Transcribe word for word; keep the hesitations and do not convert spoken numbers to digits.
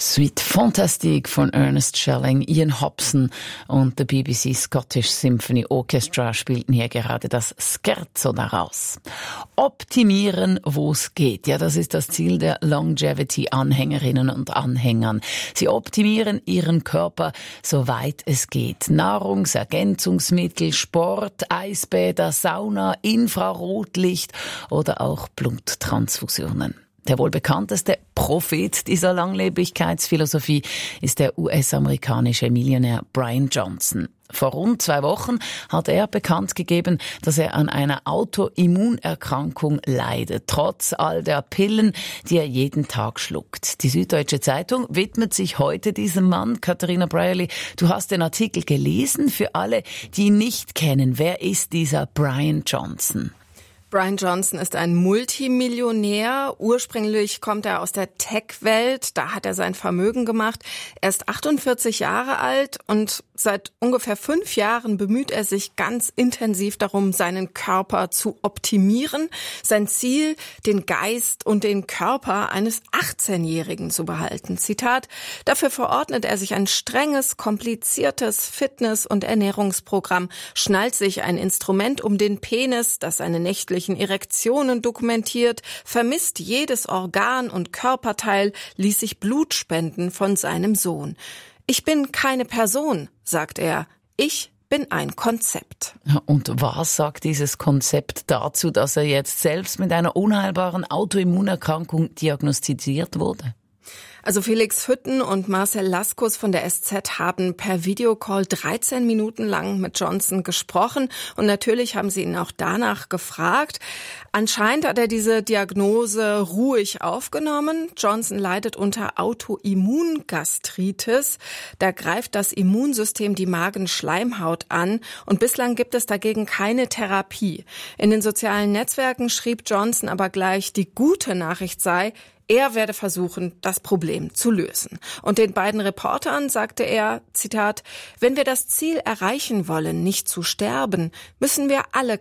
Suite Fantastique von Ernest Schelling, Ian Hobson und der B B C Scottish Symphony Orchestra spielten hier gerade das Scherzo daraus. Optimieren, wo es geht. Ja, das ist das Ziel der Longevity-Anhängerinnen und Anhängern. Sie optimieren ihren Körper, soweit es geht. Nahrungsergänzungsmittel, Sport, Eisbäder, Sauna, Infrarotlicht oder auch Bluttransfusionen. Der wohl bekannteste Prophet dieser Langlebigkeitsphilosophie ist der U S-amerikanische Millionär Brian Johnson. Vor rund zwei Wochen hat er bekannt gegeben, dass er an einer Autoimmunerkrankung leidet, trotz all der Pillen, die er jeden Tag schluckt. Die Süddeutsche Zeitung widmet sich heute diesem Mann. Katharina Brierley, du hast den Artikel gelesen. Für alle, die ihn nicht kennen, wer ist dieser Brian Johnson? Brian Johnson ist ein Multimillionär. Ursprünglich kommt er aus der Tech-Welt. Da hat er sein Vermögen gemacht. Er ist achtundvierzig Jahre alt und seit ungefähr fünf Jahren bemüht er sich ganz intensiv darum, seinen Körper zu optimieren. Sein Ziel, den Geist und den Körper eines achtzehnjährigen zu behalten. Zitat: Dafür verordnet er sich ein strenges, kompliziertes Fitness- und Ernährungsprogramm, schnallt sich ein Instrument um den Penis, das seine nächtlichen Erektionen dokumentiert, vermisst jedes Organ und Körperteil, ließ sich Blut spenden von seinem Sohn. Ich bin keine Person, sagt er. Ich bin ein Konzept. Und was sagt dieses Konzept dazu, dass er jetzt selbst mit einer unheilbaren Autoimmunerkrankung diagnostiziert wurde? Also Felix Hütten und Marcel Laskus von der S Z haben per Videocall dreizehn Minuten lang mit Johnson gesprochen und natürlich haben sie ihn auch danach gefragt. Anscheinend hat er diese Diagnose ruhig aufgenommen. Johnson leidet unter Autoimmungastritis. Da greift das Immunsystem die Magenschleimhaut an und bislang gibt es dagegen keine Therapie. In den sozialen Netzwerken schrieb Johnson aber gleich, die gute Nachricht sei, er werde versuchen, das Problem zu lösen. Und den beiden Reportern sagte er, Zitat, wenn wir das Ziel erreichen wollen, nicht zu sterben, müssen wir alle